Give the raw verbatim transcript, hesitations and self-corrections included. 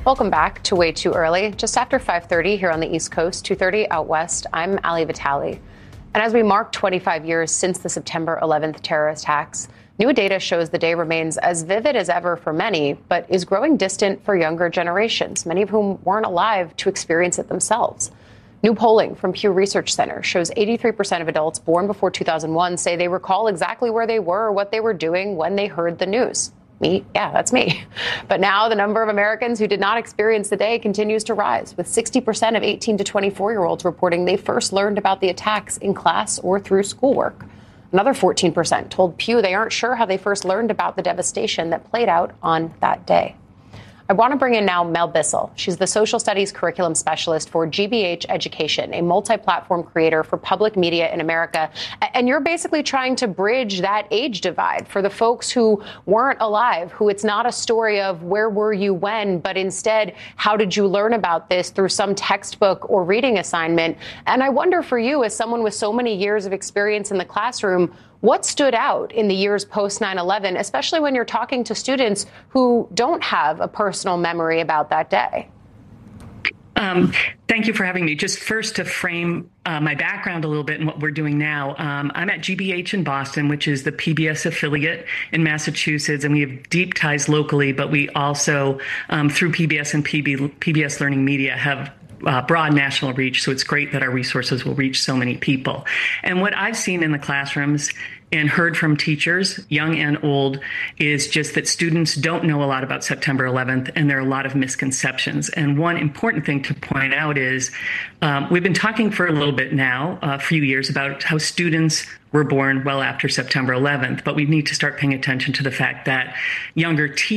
Welcome back to Way Too Early. Just after five thirty here on the East Coast, two thirty out west, I'm Ali Vitale. And as we mark twenty-five years since the September eleventh terrorist attacks, new data shows the day remains as vivid as ever for many, but is growing distant for younger generations, many of whom weren't alive to experience it themselves. New polling from Pew Research Center shows eighty-three percent of adults born before two thousand one say they recall exactly where they were or what they were doing when they heard the news. Me? Yeah, that's me. But now the number of Americans who did not experience the day continues to rise, with sixty percent of eighteen to twenty-four-year-olds reporting they first learned about the attacks in class or through schoolwork. Another fourteen percent told Pew they aren't sure how they first learned about the devastation that played out on that day. I want to bring in now Mel Bissell. She's the social studies curriculum specialist for G B H Education, a multi-platform creator for public media in America. And you're basically trying to bridge that age divide for the folks who weren't alive, who it's not a story of where were you when, but instead, how did you learn about this through some textbook or reading assignment? And I wonder for you, as someone with so many years of experience in the classroom, what stood out in the years post nine eleven, especially when you're talking to students who don't have a personal memory about that day? Um, thank you for having me. Just first to frame uh, my background a little bit and what we're doing now. Um, I'm at G B H in Boston, which is the P B S affiliate in Massachusetts, and we have deep ties locally, but we also, um, through P B S and P B, P B S Learning Media, have Uh, broad national reach. So it's great that our resources will reach so many people. And what I've seen in the classrooms and heard from teachers, young and old, is just that students don't know a lot about September eleventh, and there are a lot of misconceptions. And one important thing to point out is um, we've been talking for a little bit now, a few years, about how students were born well after September eleventh, but we need to start paying attention to the fact that younger teachers